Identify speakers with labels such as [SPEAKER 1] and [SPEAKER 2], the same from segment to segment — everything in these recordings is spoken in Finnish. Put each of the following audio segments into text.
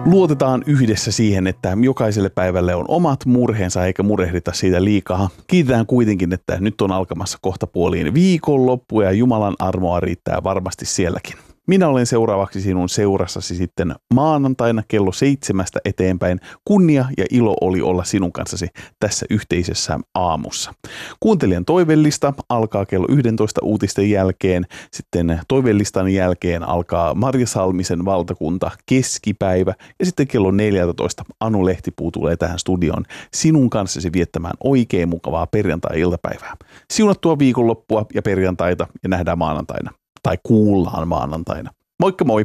[SPEAKER 1] Luotetaan yhdessä siihen, että jokaiselle päivälle on omat murheensa eikä murehdita siitä liikaa. Kiitetään kuitenkin, että nyt on alkamassa kohta puoliin viikonloppu ja Jumalan armoa riittää varmasti sielläkin. Minä olen seuraavaksi sinun seurassasi sitten maanantaina kello 7 eteenpäin. Kunnia ja ilo oli olla sinun kanssasi tässä yhteisessä aamussa. Kuuntelijan toivellista alkaa kello 11 uutisten jälkeen. Sitten toivellistan jälkeen alkaa Marja Salmisen valtakunta keskipäivä. Ja sitten kello 14 Anu Lehtipuu tulee tähän studioon sinun kanssasi viettämään oikein mukavaa perjantai-iltapäivää. Siunattua viikonloppua ja perjantaita ja nähdään maanantaina. Tai kuullaan maanantaina. Moikka moi!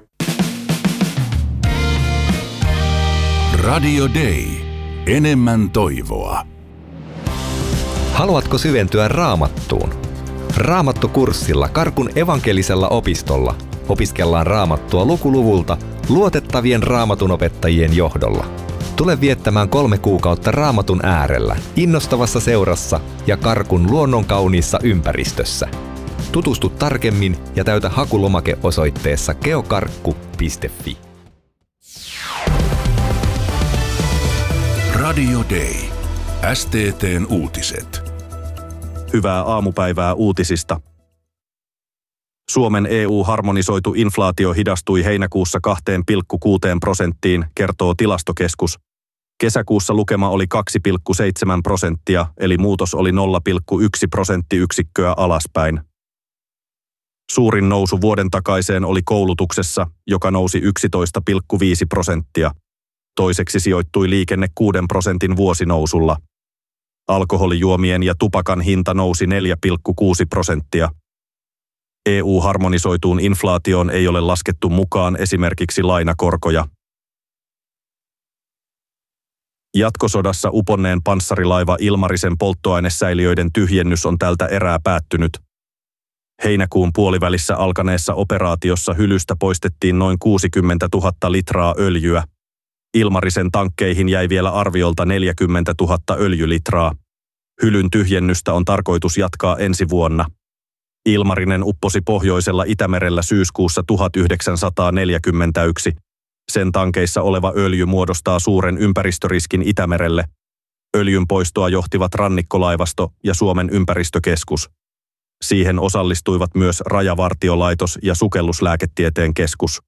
[SPEAKER 2] Radio Day. Enemmän toivoa.
[SPEAKER 3] Haluatko syventyä Raamattuun? Raamattukurssilla Karkun evankelisella opistolla opiskellaan Raamattua lukuluvulta luotettavien raamatunopettajien johdolla. Tule viettämään 3 kuukautta Raamatun äärellä, innostavassa seurassa ja Karkun luonnonkauniissa ympäristössä. Tutustu tarkemmin ja täytä hakulomake osoitteessa geokarkku.fi.
[SPEAKER 2] Radio Day. STT:n uutiset.
[SPEAKER 4] Hyvää aamupäivää uutisista. Suomen EU-harmonisoitu inflaatio hidastui heinäkuussa 2,6%, kertoo Tilastokeskus. Kesäkuussa lukema oli 2,7%, eli muutos oli 0,1 prosenttiyksikköä alaspäin. Suurin nousu vuoden takaiseen oli koulutuksessa, joka nousi 11,5%. Toiseksi sijoittui liikenne 6% vuosinousulla. Alkoholijuomien ja tupakan hinta nousi 4,6%. EU-harmonisoituun inflaatioon ei ole laskettu mukaan esimerkiksi lainakorkoja. Jatkosodassa uponneen panssarilaiva Ilmarisen polttoainesäiliöiden tyhjennys on tältä erää päättynyt. Heinäkuun puolivälissä alkaneessa operaatiossa hylystä poistettiin noin 60 000 litraa öljyä. Ilmarisen tankkeihin jäi vielä arviolta 40 000 öljylitraa. Hylyn tyhjennystä on tarkoitus jatkaa ensi vuonna. Ilmarinen upposi Pohjoisella Itämerellä syyskuussa 1941. Sen tankeissa oleva öljy muodostaa suuren ympäristöriskin Itämerelle. Öljyn poistoa johtivat rannikkolaivasto ja Suomen ympäristökeskus. Siihen osallistuivat myös Rajavartiolaitos ja Sukelluslääketieteen keskus.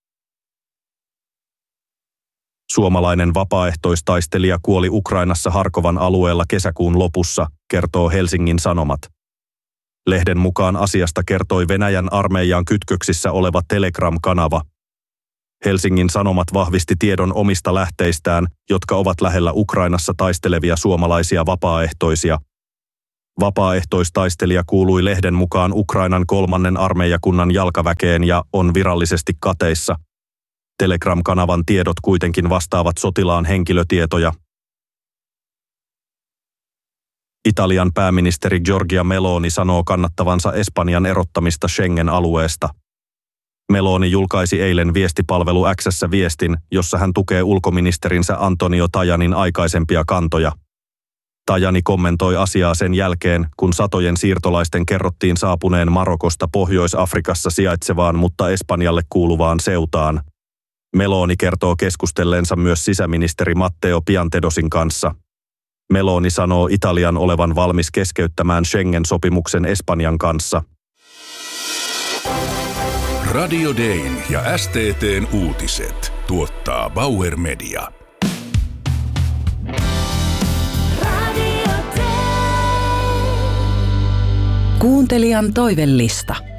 [SPEAKER 4] Suomalainen vapaaehtoistaistelija kuoli Ukrainassa Harkovan alueella kesäkuun lopussa, kertoo Helsingin Sanomat. Lehden mukaan asiasta kertoi Venäjän armeijaan kytköksissä oleva Telegram-kanava. Helsingin Sanomat vahvisti tiedon omista lähteistään, jotka ovat lähellä Ukrainassa taistelevia suomalaisia vapaaehtoisia. Vapaaehtoistaistelija kuului lehden mukaan Ukrainan 3. armeijakunnan jalkaväkeen ja on virallisesti kateissa. Telegram-kanavan tiedot kuitenkin vastaavat sotilaan henkilötietoja. Italian pääministeri Giorgia Meloni sanoo kannattavansa Espanjan erottamista Schengen-alueesta. Meloni julkaisi eilen viestipalvelu X:ssä viestin, jossa hän tukee ulkoministerinsä Antonio Tajanin aikaisempia kantoja. Tajani kommentoi asiaa sen jälkeen, kun satojen siirtolaisten kerrottiin saapuneen Marokosta Pohjois-Afrikassa sijaitsevaan, mutta Espanjalle kuuluvaan Ceutaan. Meloni kertoo keskustelleensa myös sisäministeri Matteo Piantedosin kanssa. Meloni sanoo Italian olevan valmis keskeyttämään Schengen-sopimuksen Espanjan kanssa.
[SPEAKER 2] Radio Dayn ja STT:n uutiset tuottaa Bauer Media.
[SPEAKER 5] Kuuntelijan toivellista.